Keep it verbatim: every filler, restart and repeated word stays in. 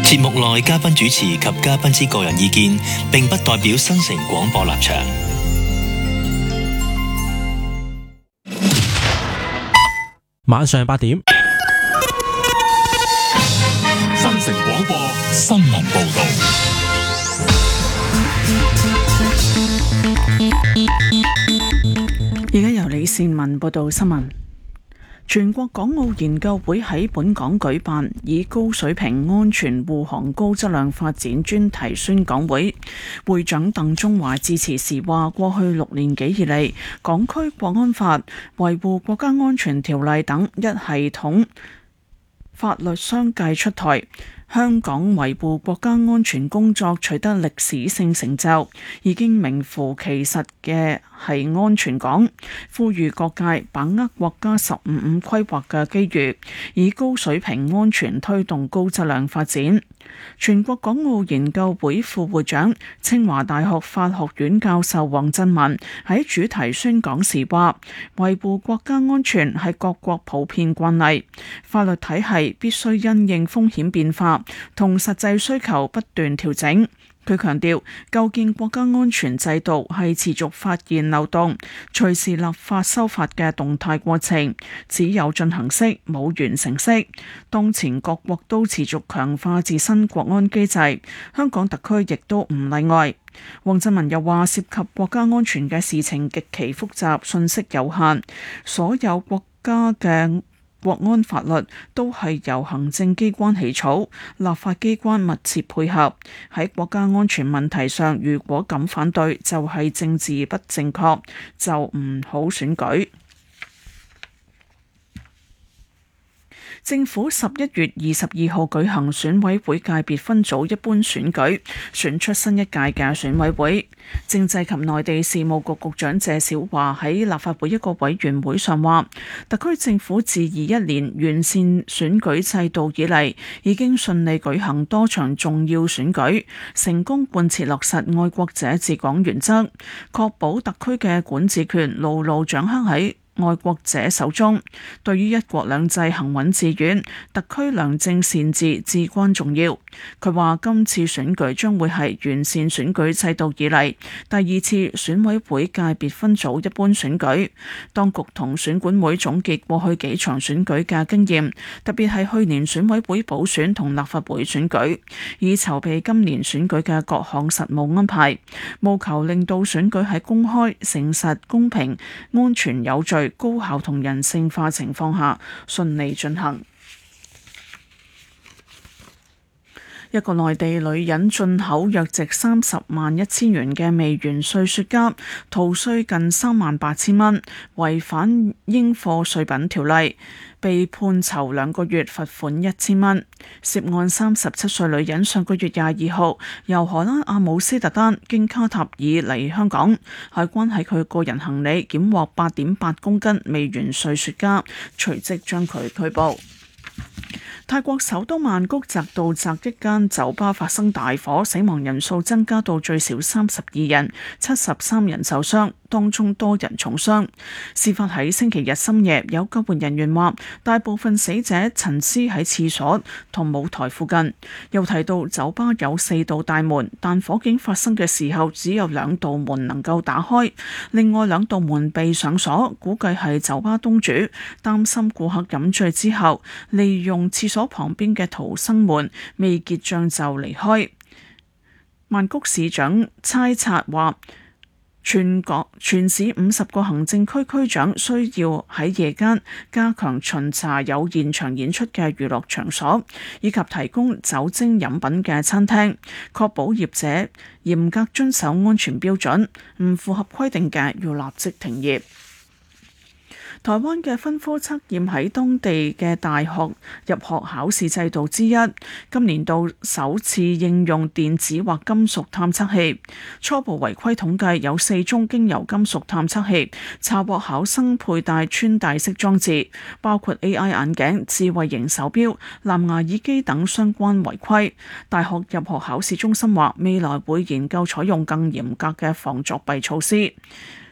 節目內嘉賓主持及嘉賓之個人意見，並不代表新城廣播立場。 晚上八點， 新城廣播新聞報道。 而家由李善文報道新聞。全國港澳研究會喺本港舉辦以高水平安全護航高質量發展專題宣講會，會長鄧中華致辭時話：過去六年幾以嚟，港區國安法、維護國家安全條例等一系統法律相繼出台，香港維護國家安全工作取得歷史性成就，已經名副其實嘅係安全港，呼籲各界把握國家十五五規劃嘅機遇，以高水平安全推動高質量發展。全國港澳研究會副會長、清華大學法學院教授黃振文喺主題宣講時話：維護國家安全係各國普遍慣例，法律體系必須因應風險變化同實際需求不斷調整。佢強調，構建國家安全制度係持續發現漏洞、隨時立法修法嘅動態過程，只有進行式，冇完成式。當前各國都持續強化自身國安機制，香港特區亦都唔例外。黃振文又話，涉及國家安全嘅事情極其複雜，信息有限，所有國家嘅國安法律都係由行政機關起草，立法機關密切配合。喺國家安全問題上，如果敢反對，就係政治不正確，就唔好選舉。政府十一月二十二號舉行選委會界別分組一般選舉，選出新一屆嘅選委會。政制及內地事務局局長謝小華喺立法會一個委員會上話，特區政府自二一年完善選舉制度以嚟，已經順利舉行多場重要選舉，成功貫徹落實愛國者治港原則，確保特區嘅管治權牢牢掌握喺愛國者手中。對於一國兩制行穩致遠，特區良政善治至關重要。佢話今次選舉將會係完善選舉制度以嚟第二次選委會界別分組一般選舉。當局同選管會總結過去幾場選舉嘅經驗，特別係去年選委會補選同立法會選舉，以籌備今年選舉嘅各項實務安排，務求令到選舉喺公開、誠實、公平、安全有序、高效同人性化情況下順利進行。一個內地女人進口約值三十萬一千元嘅未完稅雪茄，逃稅近三萬八千蚊，違反應課稅品條例，被判囚兩個月，罰款一千蚊。涉案三十七歲女人上個月廿二號由荷蘭阿姆斯特丹經卡塔爾嚟香港，海關喺佢個人行李檢獲八點八公斤未完稅雪茄，隨即將佢拘捕。泰國首都曼谷澤道澤一間酒吧發生大火，死亡人數增加到最少三十二人，七十三人受傷，當中多人重傷。事發喺星期日深夜，有救援人員話，大部分死者陳屍喺廁所同舞台附近。又提到酒吧有四道大門，但火警發生嘅時候只有兩道門能夠打開，另外兩道門被上鎖，估計係酒吧東主擔心顧客飲醉之後利用廁所旁邊嘅逃生門未結賬就離開。曼谷市長猜察話，全國全市五十個行政區區長需要喺夜間加強巡查有現場演出嘅娛樂場所，以及提供酒精飲品嘅餐廳，確保業者嚴格遵守安全標準，唔符合規定嘅要立即停業。台灣嘅分科測驗喺當地嘅大學入學考試制度之一，今年度首次應用電子或金屬探測器。初步違規統計有四宗經由金屬探測器查獲考生佩戴穿戴式裝置，包括 A I 眼鏡、智慧型手錶、藍牙耳機等相關違規。大學入學考試中心話，未來會研究採用更嚴格嘅防作弊措施。